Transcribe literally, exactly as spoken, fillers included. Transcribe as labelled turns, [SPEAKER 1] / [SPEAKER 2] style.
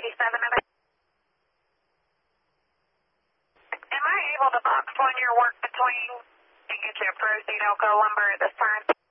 [SPEAKER 1] eighty-seven. Am I able to box one your work between and get you a proceed Elko lumber at this time?